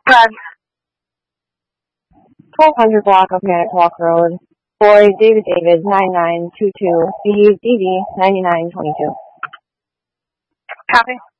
Brad, 1200 block of Manitowoc Road. Boy, David, 9922. BDD 9922. copy.